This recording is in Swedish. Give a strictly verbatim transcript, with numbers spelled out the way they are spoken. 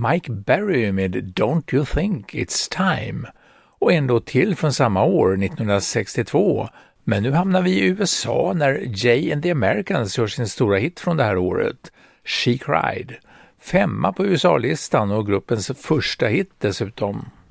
Mike Berry med Don't You Think It's Time och en då till från samma år, nittonhundrasextiotvå. Men nu hamnar vi i U S A när Jay and the Americans gör sin stora hit från det här året, She Cried. Femma på U S A-listan och gruppens första hit dessutom.